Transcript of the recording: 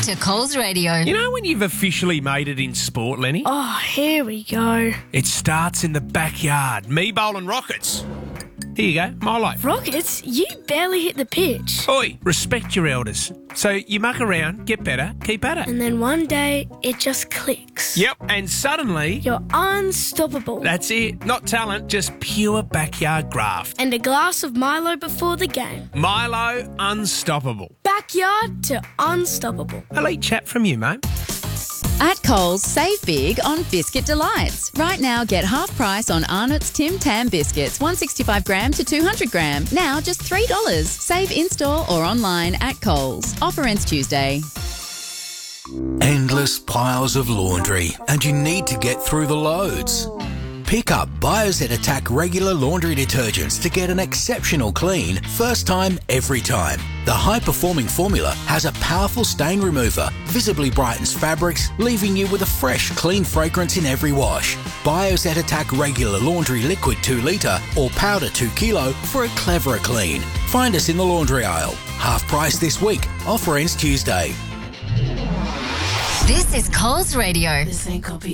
to Coles Radio. You know when you've officially made it in sport, Lenny? Oh, here we go. It starts in the backyard. Me bowling rockets. Here you go, Milo. Rockets, you barely hit the pitch. Oi, respect your elders. So you muck around, get better, keep at it. And then one day, it just clicks. Yep, and suddenly... You're unstoppable. That's it. Not talent, just pure backyard graft. And a glass of Milo before the game. Milo, unstoppable. Backyard to unstoppable. Elite chat from you, mate. At Coles, save big on Biscuit Delights. Right now, get half price on Arnott's Tim Tam biscuits, 165 gram to 200 gram. Now just $3. Save in-store or online at Coles. Offer ends Tuesday. Endless piles of laundry, and you need to get through the loads. Pick up Bioset Attack regular laundry detergents to get an exceptional clean, first time, every time. The high-performing formula has a powerful stain remover, visibly brightens fabrics, leaving you with a fresh, clean fragrance in every wash. Bioset Attack regular laundry liquid 2 litre or powder 2 kilo for a cleverer clean. Find us in the laundry aisle. Half price this week. Offer ends Tuesday. This is Coles Radio. This ain't copy.